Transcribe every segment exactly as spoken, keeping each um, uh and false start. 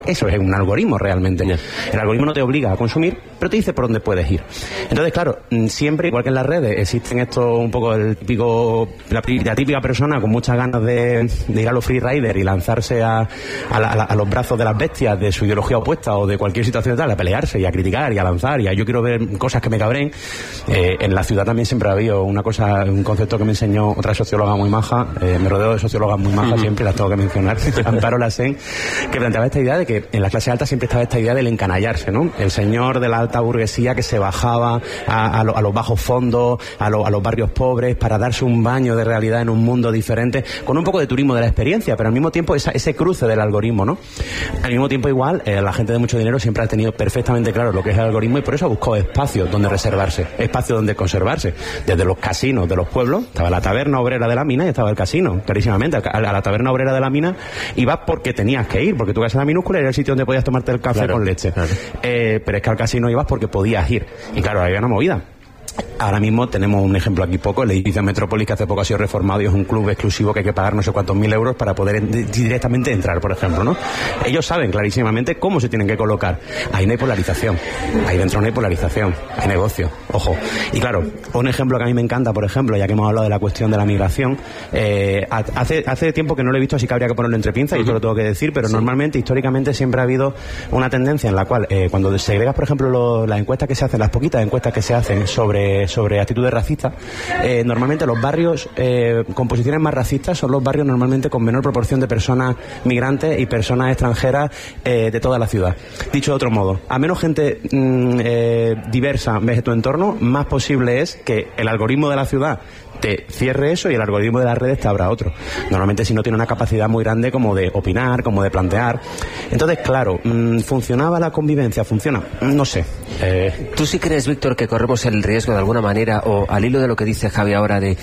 Eso es un algoritmo realmente. Yeah. El algoritmo no te obliga a consumir, pero te dice por dónde puedes ir. Entonces, claro, siempre, igual que en las redes, existen estos un poco el típico, la, la típica persona con muchas ganas de, de ir a los freeriders y lanzarse a, a, la, a los brazos de las bestias de su ideología opuesta o de cualquier situación tal, a pelearse y a criticar y a lanzar y a yo quiero ver cosas que me cabren. Eh, en la ciudad también siempre ha habido una cosa, un concepto que me enseñó otra socióloga muy maja, eh, me rodeo de sociólogas muy majas, uh-huh. siempre las tengo que mencionar, Amparo Lassen, que planteaba esta idea de que en la clase alta siempre estaba esta idea del encanallarse, ¿no? El señor de la alta burguesía que se bajaba a, a, lo, a los bajos fondos, a, lo, a los barrios pobres, para darse un baño de realidad en un mundo diferente, con un poco de turismo de la experiencia, pero al mismo tiempo esa, ese cruce del algoritmo, ¿no? Al mismo tiempo igual, eh, la gente de mucho dinero siempre ha tenido perfectamente claro lo que es el algoritmo y por eso ha buscado espacios donde reservarse, espacios donde conservarse. Desde los casinos de los pueblos, estaba la taberna obrera de la mina y estaba el casino, clarísimamente. A, a la taberna obrera de la mina ibas porque tenías que ir, porque tu casa era minúscula y era el sitio donde podías tomarte el café claro, con leche. Claro. Eh, pero es que al casino ibas porque podías ir. Y claro, había una movida. Ahora mismo tenemos un ejemplo aquí poco, el edificio Metrópolis, que hace poco ha sido reformado y es un club exclusivo que hay que pagar no sé cuántos mil euros para poder en, directamente entrar, por ejemplo, ¿no? Ellos saben clarísimamente cómo se tienen que colocar. Ahí no hay polarización, ahí dentro no hay polarización, hay negocio, ojo. Y claro, un ejemplo que a mí me encanta, por ejemplo, ya que hemos hablado de la cuestión de la migración, eh, hace, hace tiempo que no lo he visto, así que habría que ponerlo entre pinzas, y esto lo tengo que decir, pero sí. Normalmente, históricamente, siempre ha habido una tendencia en la cual, eh, cuando segregas, por ejemplo, lo, las encuestas que se hacen, las poquitas encuestas que se hacen sobre, sobre actitudes racistas, eh, normalmente los barrios eh, con posiciones más racistas son los barrios normalmente con menor proporción de personas migrantes y personas extranjeras eh, de toda la ciudad. Dicho de otro modo, a menos gente mm, eh, diversa ves en tu entorno, más posible es que el algoritmo de la ciudad te cierre eso y el algoritmo de las redes te abra otro. Normalmente si no tiene una capacidad muy grande como de opinar, como de plantear. Entonces, claro, ¿funcionaba la convivencia? ¿Funciona? No sé. Eh... ¿Tú sí crees, Víctor, que corremos el riesgo de alguna manera, o al hilo de lo que dice Javi ahora, de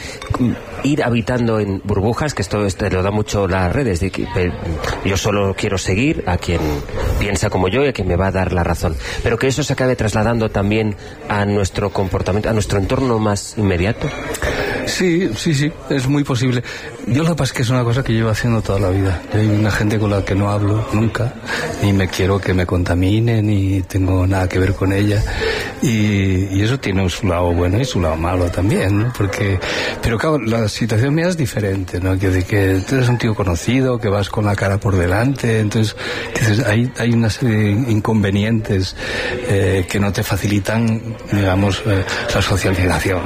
ir habitando en burbujas, que esto, esto lo da mucho las redes, de que yo solo quiero seguir a quien piensa como yo y a quien me va a dar la razón, pero que eso se acabe trasladando también a nuestro comportamiento, a nuestro entorno más inmediato? Sí, sí, sí, es muy posible. Yo lo que pasa es que es una cosa que llevo haciendo toda la vida. Yo hay una gente con la que no hablo nunca, ni me quiero que me contamine, ni tengo nada que ver con ella. Y, y eso tiene su lado bueno y su lado malo también, ¿no? Porque, pero claro, la situación mía es diferente, ¿no? Que, que tú eres un tío conocido, que vas con la cara por delante, entonces que hay, hay una serie de inconvenientes eh, que no te facilitan, digamos, eh, la socialización.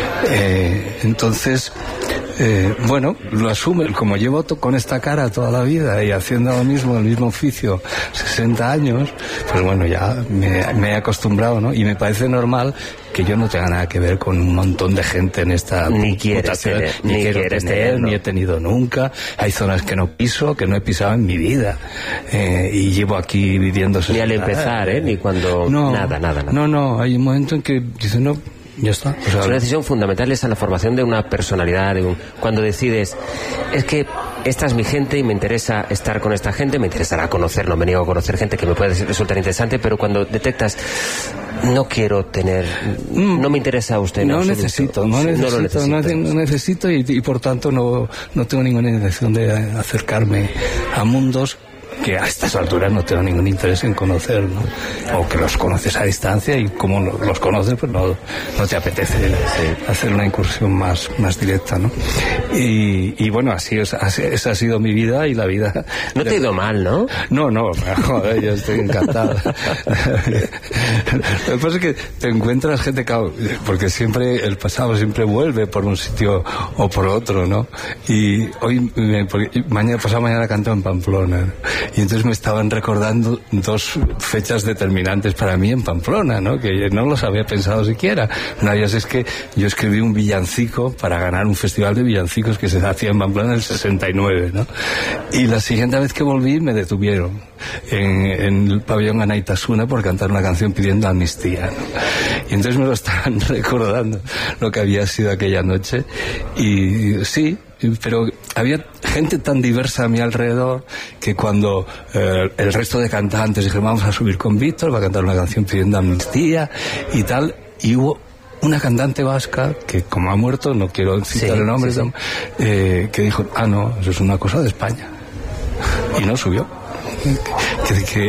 Eh, entonces, eh, bueno, lo asume, como llevo to- con esta cara toda la vida y haciendo lo mismo, el mismo oficio, sesenta años, pues bueno, ya me, me he acostumbrado, ¿no? Y me parece normal que yo no tenga nada que ver con un montón de gente en esta ni quieres tener, ni, ni quiero tener, tener ni he tenido nunca. Hay zonas que no piso, que no he pisado en mi vida, eh, y llevo aquí viviendo ni al empezar, eh, ni cuando no, nada, nada, nada. No, no, hay un momento en que dices, no, ya está. O sea, es una decisión fundamental esa en la formación de una personalidad, de un, cuando decides, es que esta es mi gente y me interesa estar con esta gente, me interesará conocer, no me niego a conocer gente que me puede resultar interesante, pero cuando detectas, no quiero tener, no me interesa a usted. No necesito, no necesito, no, lo necesito, no, no necesito y, y por tanto no, no tengo ninguna intención de acercarme a mundos que a estas alturas no tengo ningún interés en conocer, ¿no? O que los conoces a distancia y como los conoces, pues no, no te apetece sí. hacer una incursión más, más directa, ¿no? Y, y bueno, así es, así, esa ha sido mi vida y la vida... No te ha ido mal, ¿no? No, no, joder, yo estoy encantado. Lo que pasa es que te encuentras gente, claro, porque siempre el pasado siempre vuelve por un sitio o por otro, ¿no? Y hoy, me, mañana, pasado mañana canto en Pamplona, ¿no? Y entonces me estaban recordando dos fechas determinantes para mí en Pamplona, ¿no? Que no los había pensado siquiera. Una de ellas es que yo escribí un villancico para ganar un festival de villancicos que se hacía en Pamplona en el sesenta y nueve, ¿no? Y la siguiente vez que volví me detuvieron en, en el pabellón Anaitasuna por cantar una canción pidiendo amnistía, ¿no? Y entonces me lo estaban recordando lo que había sido aquella noche. Y sí, pero había gente tan diversa a mi alrededor que cuando eh, el resto de cantantes dijeron vamos a subir con Víctor, va a cantar una canción pidiendo amnistía y tal, y hubo una cantante vasca que como ha muerto, no quiero citar sí, el nombre, sí, sí. Eh, que dijo, ah no, eso es una cosa de España, y no subió. que, que